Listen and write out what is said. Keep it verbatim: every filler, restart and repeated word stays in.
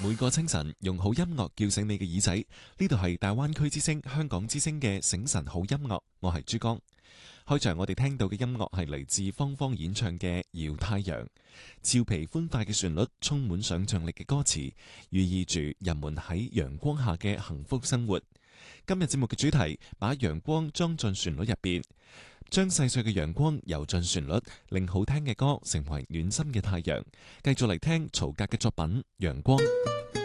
每個清晨用好音樂叫醒你嘅耳仔，呢度係大灣區之聲、香港之聲嘅醒晨好音樂，我係珠江。開場我哋聽到嘅音樂係嚟自芳芳演唱嘅《搖太陽》，俏皮歡快嘅旋律，充滿想象力嘅歌詞，寓意住人們喺陽光下嘅幸福生活。今日節目嘅主題，把陽光裝進旋律入邊，將細碎嘅陽光游進旋律，令好聽嘅歌成為暖心嘅太陽。繼續嚟聽曹格嘅作品《陽光》。